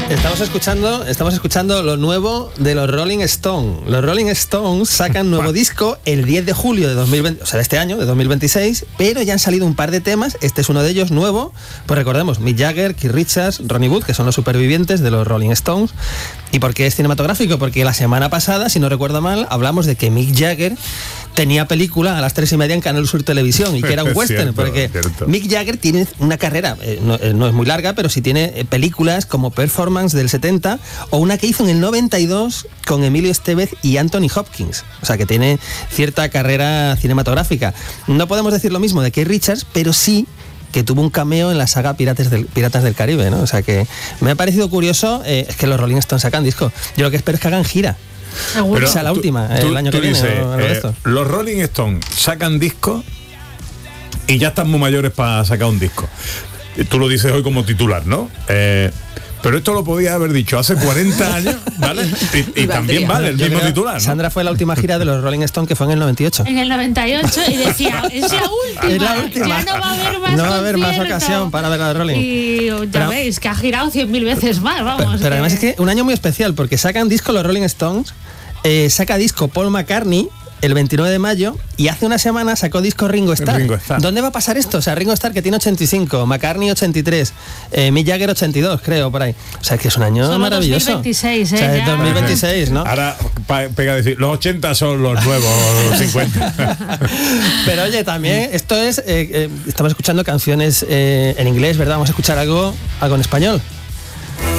Estamos escuchando lo nuevo de los Rolling Stones. Los Rolling Stones sacan nuevo disco el 10 de julio de 2020, o sea, de este año, de 2026, pero ya han salido un par de temas. Este es uno de ellos nuevo. Pues recordemos, Mick Jagger, Keith Richards, Ronnie Wood, que son los supervivientes de los Rolling Stones. ¿Y por qué es cinematográfico? Porque la semana pasada, si no recuerdo mal, hablamos de que Mick Jagger tenía película a las 3:30 en Canal Sur Televisión y que era un western, porque Mick Jagger tiene una carrera, no es muy larga, pero sí tiene películas como Performance del 70 o una que hizo en el 92 con Emilio Estevez y Anthony Hopkins, o sea que tiene cierta carrera cinematográfica. No podemos decir lo mismo de Keith Richards, pero sí que tuvo un cameo en la saga Piratas del Caribe, ¿no? O sea que me ha parecido curioso, es que los Rolling Stones sacan disco. Yo lo que espero es que hagan gira. Pero sea la última, el año que viene. Los Rolling Stones sacan discos y ya están muy mayores para sacar un disco. Tú lo dices hoy como titular, ¿no? Pero esto lo podía haber dicho hace 40 años, ¿vale? Y también vale el mismo titular, ¿no? Sandra fue la última gira de los Rolling Stones, que fue en el 98. En el 98, y decía, es la última. Ya no va a haber más. No va a haber más ocasión para ver a los Rolling. Y ya veis que ha girado 100.000 veces más, vamos. Pero además es que un año muy especial, porque sacan disco los Rolling Stones, saca disco Paul McCartney el 29 de mayo y hace una semana sacó disco Ringo Starr. ¿Dónde va a pasar esto? O sea, Ringo Starr, que tiene 85, McCartney 83, Mick Jagger 82, creo, por ahí. O sea, que es un año solo maravilloso. 2026, o sea, 2026, ¿no? Ahora pega a decir, los 80 son los nuevos, los 50. Pero oye, también esto es, estamos escuchando canciones en inglés, ¿verdad? Vamos a escuchar algo en español.